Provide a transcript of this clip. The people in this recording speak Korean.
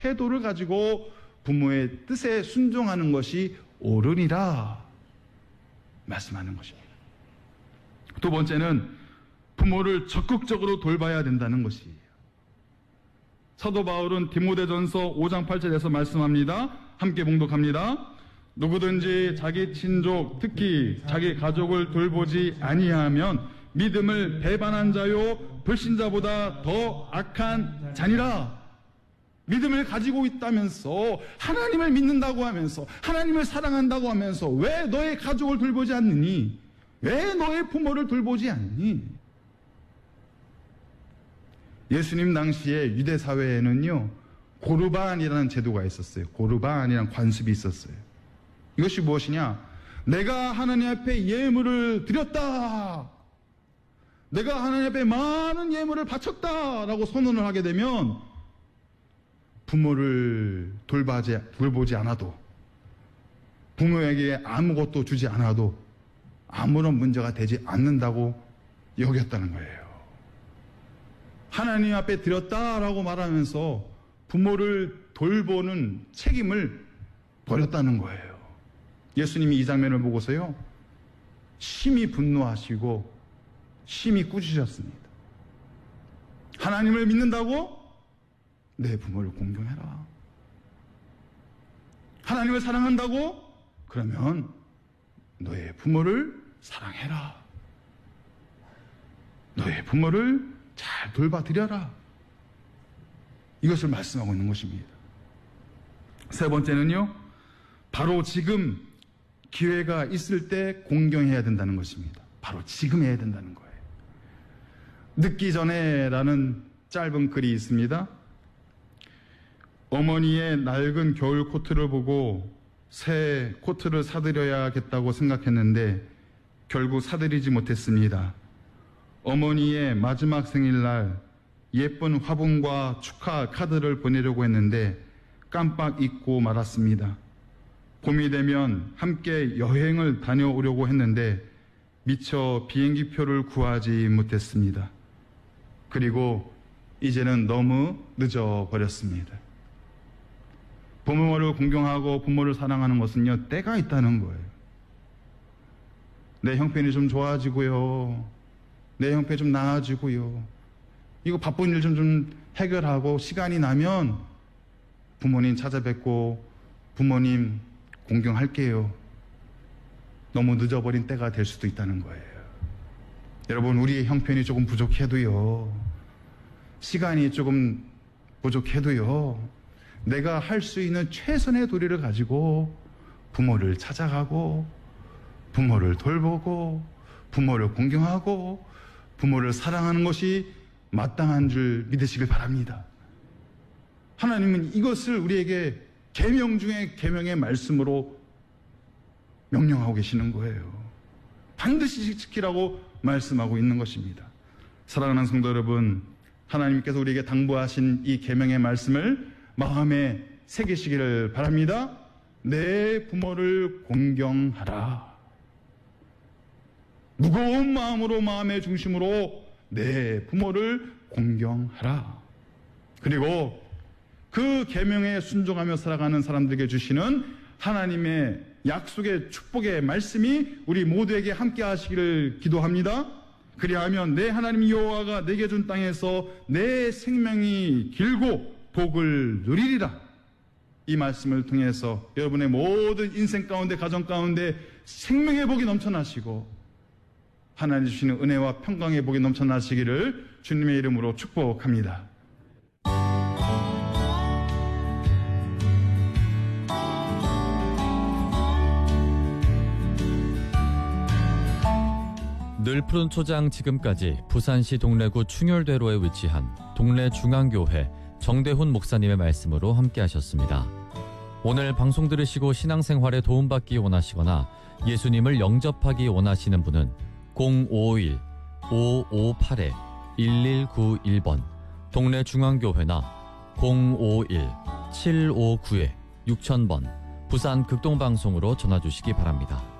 태도를 가지고 부모의 뜻에 순종하는 것이 옳으니라 말씀하는 것입니다. 두 번째는 부모를 적극적으로 돌봐야 된다는 것이에요. 사도 바울은 디모데전서 5장 8절에서 말씀합니다. 함께 봉독합니다. 누구든지 자기 친족, 특히 자기 가족을 돌보지 아니하면 믿음을 배반한 자요 불신자보다 더 악한 자니라. 믿음을 가지고 있다면서, 하나님을 믿는다고 하면서, 하나님을 사랑한다고 하면서 왜 너의 가족을 돌보지 않느니? 왜 너의 부모를 돌보지 않니? 예수님 당시에 유대 사회에는요, 고르반이라는 제도가 있었어요. 고르반이라는 관습이 있었어요. 이것이 무엇이냐? 내가 하나님 앞에 예물을 드렸다, 내가 하나님 앞에 많은 예물을 바쳤다라고 선언을 하게 되면 부모를 돌보지 않아도, 부모에게 아무것도 주지 않아도 아무런 문제가 되지 않는다고 여겼다는 거예요. 하나님 앞에 드렸다라고 말하면서 부모를 돌보는 책임을 버렸다는 거예요. 예수님이 이 장면을 보고서요, 심히 분노하시고 심히 꾸짖으셨습니다. 하나님을 믿는다고? 내 부모를 공경해라. 하나님을 사랑한다고? 그러면 너의 부모를 사랑해라. 너의 부모를 잘 돌봐드려라. 이것을 말씀하고 있는 것입니다. 세 번째는요, 바로 지금 기회가 있을 때 공경해야 된다는 것입니다. 바로 지금 해야 된다는 거예요. 늦기 전에라는 짧은 글이 있습니다. 어머니의 낡은 겨울 코트를 보고 새 코트를 사드려야겠다고 생각했는데 결국 사드리지 못했습니다. 어머니의 마지막 생일날 예쁜 화분과 축하 카드를 보내려고 했는데 깜빡 잊고 말았습니다. 봄이 되면 함께 여행을 다녀오려고 했는데 미처 비행기표를 구하지 못했습니다. 그리고 이제는 너무 늦어버렸습니다. 부모를 공경하고 부모를 사랑하는 것은요, 때가 있다는 거예요. 내 형편이 좀 좋아지고요, 내 형편이 좀 나아지고요, 이거 바쁜 일 좀 해결하고 시간이 나면 부모님 찾아뵙고 부모님 공경할게요. 너무 늦어버린 때가 될 수도 있다는 거예요. 여러분, 우리의 형편이 조금 부족해도요, 시간이 조금 부족해도요, 내가 할 수 있는 최선의 도리를 가지고 부모를 찾아가고 부모를 돌보고 부모를 공경하고 부모를 사랑하는 것이 마땅한 줄 믿으시길 바랍니다. 하나님은 이것을 우리에게 계명 중에 계명의 말씀으로 명령하고 계시는 거예요. 반드시 지키라고 말씀하고 있는 것입니다. 사랑하는 성도 여러분, 하나님께서 우리에게 당부하신 이 계명의 말씀을 마음에 새기시기를 바랍니다. 내 부모를 공경하라. 무거운 마음으로, 마음의 중심으로 내 부모를 공경하라. 그리고 그 계명에 순종하며 살아가는 사람들에게 주시는 하나님의 약속의 축복의 말씀이 우리 모두에게 함께 하시기를 기도합니다. 그리하면 내 하나님 여호와가 내게 준 땅에서 내 생명이 길고 복을 누리리라. 이 말씀을 통해서 여러분의 모든 인생 가운데, 가정 가운데 생명의 복이 넘쳐나시고 하나님 주시는 은혜와 평강의 복이 넘쳐나시기를 주님의 이름으로 축복합니다. 늘 푸른 초장 지금까지 부산시 동래구 충혈대로에 위치한 동래중앙교회 정대훈 목사님의 말씀으로 함께 하셨습니다. 오늘 방송 들으시고 신앙생활에 도움받기 원하시거나 예수님을 영접하기 원하시는 분은 051-558-1191번 동래중앙교회나 051-759-6000번 부산 극동방송으로 전화주시기 바랍니다.